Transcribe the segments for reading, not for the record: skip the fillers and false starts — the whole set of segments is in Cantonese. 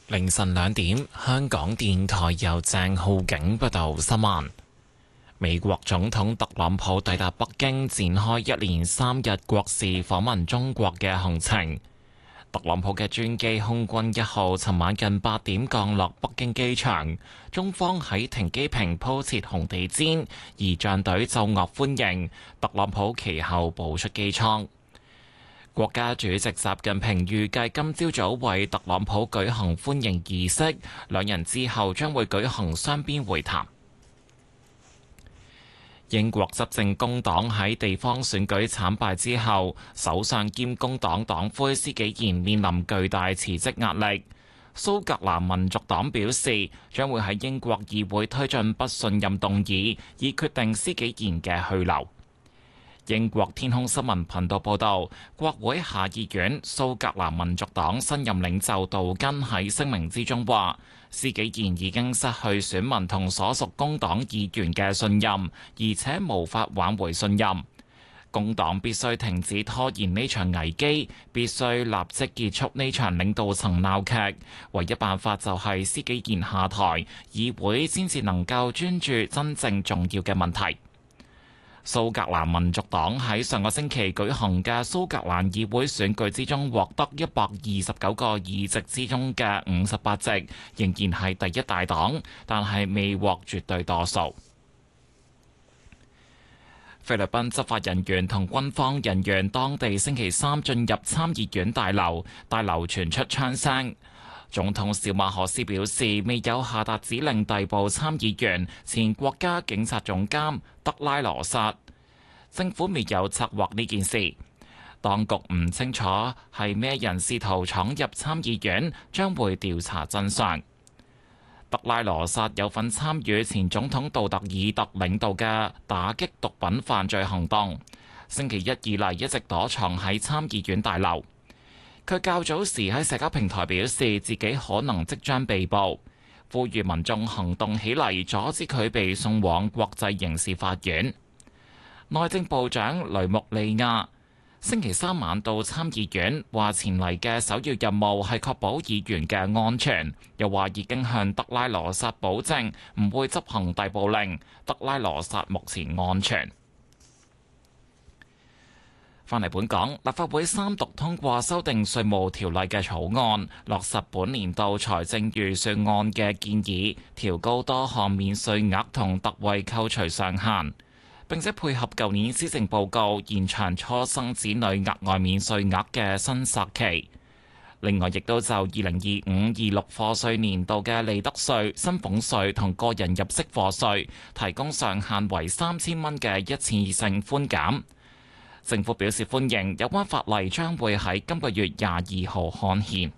凌晨2點，香港電台由鄭浩景報道新聞。美國總統特朗普抵達北京，展開一連3日國事訪問中國嘅行程。特朗普嘅專機空軍1號尋晚近8點降落北京機場，中方喺停機坪鋪設紅地毯，儀仗隊奏樂歡迎。特朗普其後步出機艙。國家主席習近平預計今朝早為特朗普舉行歡迎儀式，兩人之後將會舉行雙邊會談。英國執政工黨喺地方選舉慘敗之後，首相兼工黨黨魁施紀賢面臨巨大辭職壓力。蘇格蘭民族黨表示，將會喺英國議會推進不信任動議，以決定施紀賢嘅去留。英國天空新聞頻道報導，國會下議院蘇格蘭民族黨新任領袖杜根喺聲明之中話，施紀賢已經失去選民同所屬工黨議員嘅信任，而且無法挽回信任。工黨必須停止拖延呢場危機，必須立即結束呢場領導層鬧劇。唯一辦法就係施紀賢下台，議會先至能夠專注真正重要嘅問題。蘇格蘭民族黨喺上個星期舉行嘅蘇格蘭議會選舉之中，獲得129個議席之中嘅58席，仍然係第一大黨，但係未獲絕對多數。菲律賓執法人員同軍方人員當地星期三進入參議院大樓，大樓傳出槍聲。總統小馬可斯表示，未有下達指令逮捕參議員前國家警察總監德拉羅薩，政府未有策劃呢件事。當局唔清楚係咩人試圖闖入參議院，將會調查真相。德拉羅薩有份參與前總統杜特爾特領導嘅打擊毒品犯罪行動，星期一以嚟一直躲藏喺參議院大樓。佢較早時喺社交平台表示自己可能即將被捕，呼籲民眾行動起嚟，阻止佢被送往國際刑事法院。內政部長雷穆利亞星期三晚到參議院，話前嚟嘅首要任務係確保議員嘅安全，又話已經向德拉羅薩保證唔會執行逮捕令，德拉羅薩目前安全。返嚟本港，立法會三讀通過修訂稅務條例嘅草案，落實本年度財政預算案嘅建議，調高多項免稅額同特惠扣除上限，並且配合舊年施政報告延長初生子女額外免稅額嘅新殺期。另外，亦都就2025-26課稅年度嘅利得稅、薪俸稅同個人入息課稅提供上限為3000蚊嘅一次性寬減。政府表示歡迎，有關法例將會喺今個月22號刊憲。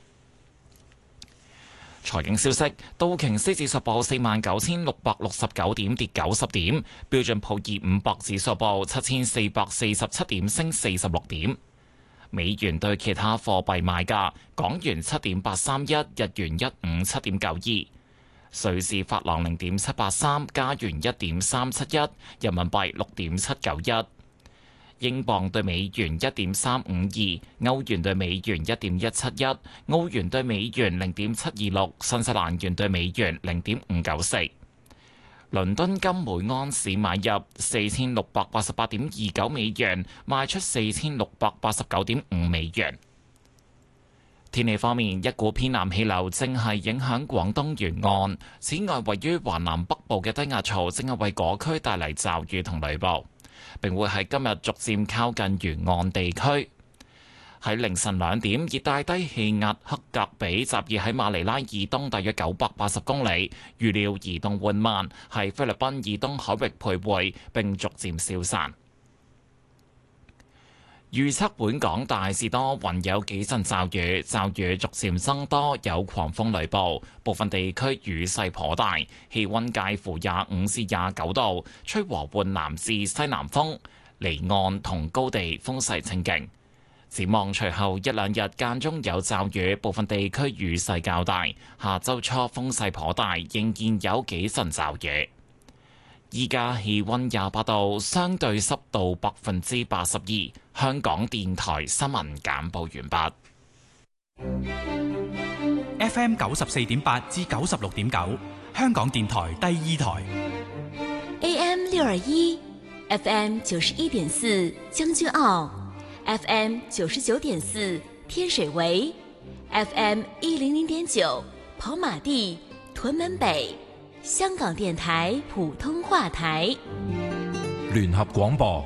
財經消息，道瓊斯指數報49,669點，跌90點；標準普爾500指數報7,447點，升46點。美元對其他貨幣賣價：港元7.831，日元157.92，瑞士法郎0.783，加元1.371，人民幣6.791。英鎊對美元1.352，歐元對美元1.171，澳元對美元0.726，新西蘭元對美元0.594。倫敦金每盎司買入4688.29美元，賣出4689.5美元。天氣方面，一股偏南氣流正係影響廣東沿岸，此外位於華南北部嘅低壓槽正係為嗰區帶嚟驟雨同雷暴，並會喺今日逐漸靠近沿岸地區。喺凌晨2點，熱帶低氣壓克格比集結喺馬尼拉以東大約980公里，預料移動緩慢，喺菲律賓以東海域徘徊，並逐漸消散。預測本港大致多雲，有幾陣驟雨，驟雨逐漸增多，有狂風雷暴，部分地區雨勢頗大，氣溫介乎25至29度，吹和緩南至西南風，離岸同高地風勢清勁。展望隨後一兩日間中有驟雨，部分地區雨勢較大，下周初風勢頗大，仍然有幾陣驟雨。依家氣溫28度，相對濕度82%。香港電台新聞簡報完畢。 FM 94.8至96.9，香港電台第二台。 AM 621 FM 91.4將軍澳 FM 99.4天水圍 FM 100.9跑馬地屯門北，香港電台普通話台聯合廣播。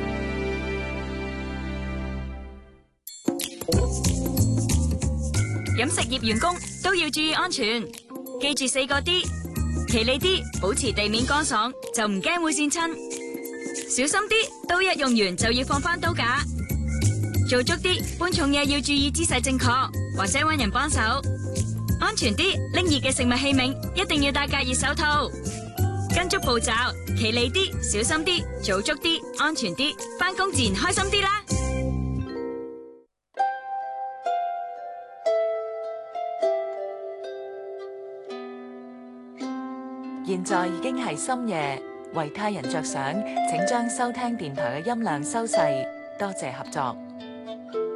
飲食業員工都要注意安全，記住4個D，企理啲，保持地面乾爽，就唔驚會跣親；小心啲，刀一用完就要放返刀架；做足啲，搬重嘢要注意姿勢正確，或者搵人幫手；安全啲，拎熱嘅食物器皿一定要戴隔熱手套。跟足步驟，企理啲，小心啲，做足啲，安全啲，返工自然開心啲啦。 現在已經係深夜，為他人着想，請將收聽電台嘅音量收細，多謝合作。